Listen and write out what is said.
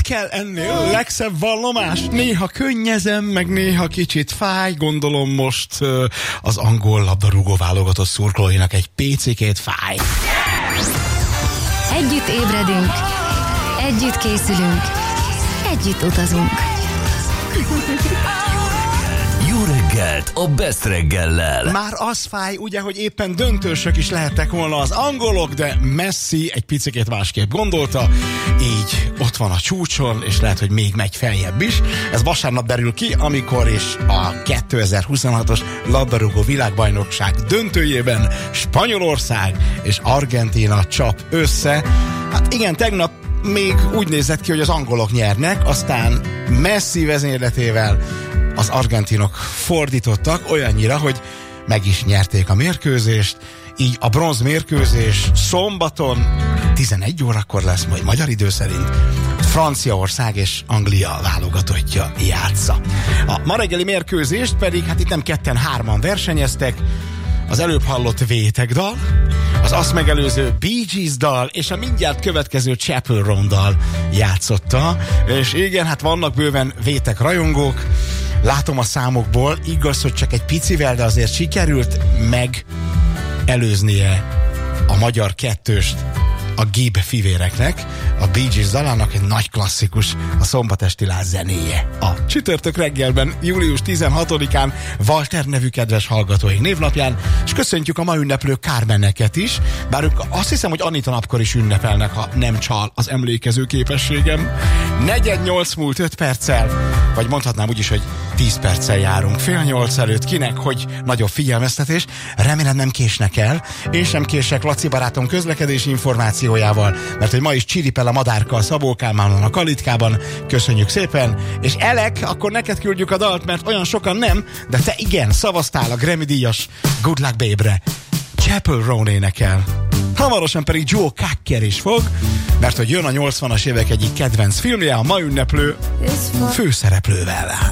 kell ennél legszebb vallomás? Néha könnyezem, meg néha kicsit fáj. Gondolom most az angol labdarúgó válogatott szurkolóinak egy picikét fáj. Együtt ébredünk, együtt készülünk, együtt utazunk. Jó reggelt a Best reggellel. Már az fáj, ugye, hogy éppen döntősök is lehettek volna az angolok, de Messi egy picikét másképp gondolta, így ott van a csúcson, és lehet, hogy még megy feljebb is. Ez vasárnap derül ki, amikor is a 2026-os labdarúgó világbajnokság döntőjében Spanyolország és Argentína csap össze. Hát igen, tegnap még úgy nézett ki, hogy az angolok nyernek, aztán Messi vezényletével az argentinok fordítottak olyannyira, hogy meg is nyerték a mérkőzést, így a bronzmérkőzés szombaton 11 órakor lesz, majd magyar idő szerint Franciaország és Anglia válogatottja játsza. A ma reggeli mérkőzést pedig, hát itt nem 2-3 versenyeztek, az előbb hallott Vétek dal, az azt megelőző Bee Gees dal és a mindjárt következő Chapel Roan dal játszotta, és igen, hát vannak bőven Vétek rajongók, látom a számokból, igaz, hogy csak egy picivel, de azért sikerült megelőznie a magyar kettőst a Gibb fivéreknek, a Bee Gees dalának egy nagy klasszikus, a Szombatesti Láz zenéje. A csütörtök reggelben, július 16-án Walter nevű kedves hallgatóink névnapján, és köszöntjük a ma ünneplő Carmeneket is, bár ők azt hiszem, hogy Anita napkor is ünnepelnek, ha nem csal az emlékező képességem. 7:45 múlt 5 perccel, vagy mondhatnám úgy is, hogy 10 perccel járunk 7:30 előtt. Kinek, hogy nagyobb figyelmeztetés, remélem nem késnek el, én sem kések Laci barátom közlekedési információjával, mert hogy ma is csiripel a madárka a Szabó Kálmánon a kalitkában. Köszönjük szépen, és Elek, akkor neked küldjük a dalt, mert olyan sokan nem, de te igen, szavaztál a Grammy-díjas Good Luck Babe-re. Chapel Roan énekel. Hamarosan pedig Joe Cocker is fog, mert hogy jön a 80-as évek egyik kedvenc filmje, a ma ünneplő főszereplővel.